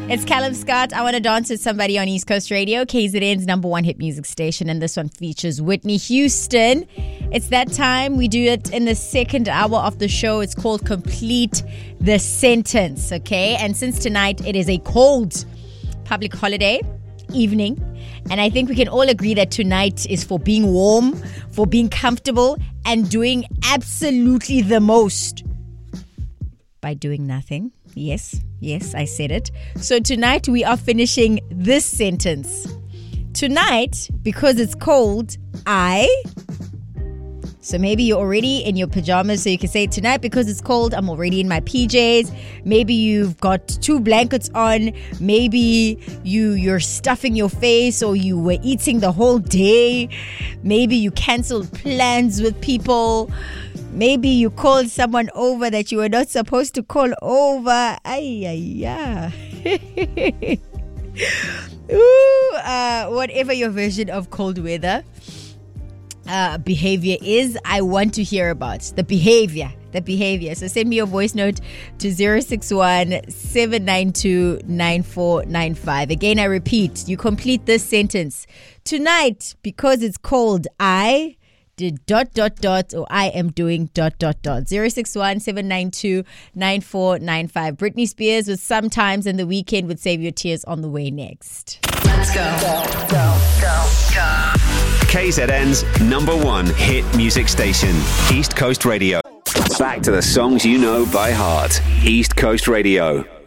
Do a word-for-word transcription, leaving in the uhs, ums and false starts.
It's Callum Scott. I Want to Dance with Somebody on East Coast Radio, K Z N's number one hit music station, and this one features Whitney Houston. It's that time. We do it in the second hour of the show. It's called Complete the Sentence, okay? And since tonight it is a cold public holiday evening, and I think we can all agree that tonight is for being warm, for being comfortable, and doing absolutely the most by doing nothing. Yes, yes, I said it. So tonight we are finishing this sentence. Tonight, because it's cold, I... So maybe you're already in your pajamas, so you can say, tonight because it's cold, I'm already in my P Js. Maybe you've got two blankets on. Maybe you, you're stuffing your face, or you were eating the whole day. Maybe you cancelled plans with people. Maybe you called someone over that you were not supposed to call over. Ay, ay, ay. Ooh, uh, whatever your version of cold weather uh, behavior is, I want to hear about the behavior. The behavior. So send me your voice note to zero six one, seven nine two, nine four nine five. Again, I repeat, you complete this sentence. Tonight, because it's cold, I... did dot dot dot or I am doing dot dot dot. zero six one, seven nine two, nine four nine five. Britney Spears with Sometimes, and The Weekend would Save Your Tears on the way next. Let's go. Go, go, go, go. K Z N's number one hit music station, East Coast Radio. Back to the songs you know by heart. East Coast Radio.